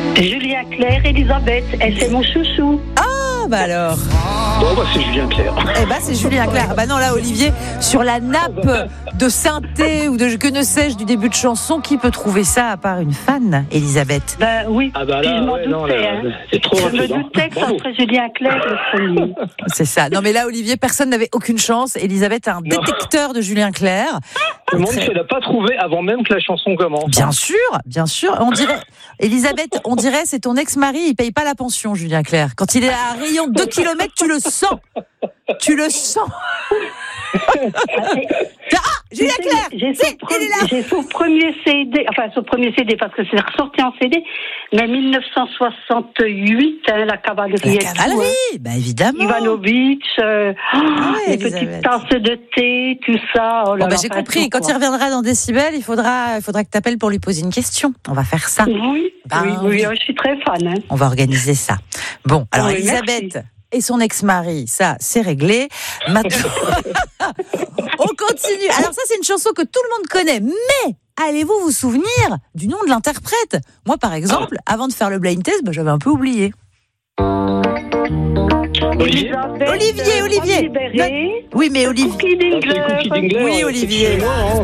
Julien Clerc, Elisabeth, elle c'est mon chouchou. Ah bah alors. Bon, bah, c'est Julien Clerc. Eh ben c'est Julien Clerc. Bah non là Olivier, sur la nappe de synthé ou de que ne sais-je du début de chanson, qui peut trouver ça à part une fan, Elisabeth? Ben oui, Ah bah puis je là, m'en ouais, non, doutais. là, Hein. c'est trop Je rapide. me doutais que ça Bravo. serait Julien Clerc le premier. C'est ça. Non mais là Olivier, personne n'avait aucune chance. Elisabeth a un Non. détecteur de Julien Clerc. Je me demande si elle n'a pas trouvé avant même que la chanson commence. Bien sûr, bien sûr. On dirait, Elisabeth, on dirait c'est ton ex-mari, il paye pas la pension, Julien Clerc. Quand il est à un rayon de 2 km, tu le sens. Tu le sens. Julien Clerc, J'ai il est là. j'ai son premier CD, enfin son premier CD parce que c'est ressorti en CD, mais 1968, hein, la cavalerie. La et tout, cavalerie, hein. bah évidemment. Ivanovic, ouais, les Elisabeth. petites tasses de thé, tout ça. Oh là Bon, bah, là, j'ai enfin, compris. tout, Quand quoi. il reviendra dans Décibel, il faudra que tu appelles pour lui poser une question. On va faire ça. Oui, Ben, oui, je suis très fan. Hein. On va organiser ça. Bon, alors Oui, Elisabeth merci. et son ex-mari, ça, c'est réglé. Maintenant, on continue. Alors ça, c'est une chanson que tout le monde connaît, mais allez-vous vous souvenir du nom de l'interprète? Moi, par exemple, avant de faire le blind test, bah, j'avais un peu oublié. Olivier. Elisabeth, Olivier. Libéré, Oui, mais Olivier. Cookie Dingler. Cookie Dingler, Oui, ouais, Olivier. c'est chez moi, hein.